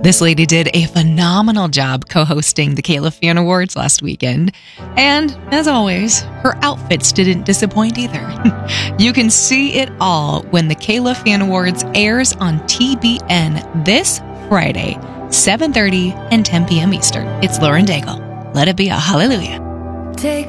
This lady did a phenomenal job co-hosting the Kayla Fan Awards last weekend. And as always, her outfits didn't disappoint either. You can see it all when the Kayla Fan Awards airs on TBN this Friday, 7:30 and 10 p.m. Eastern. It's Lauren Daigle. Let it be a hallelujah.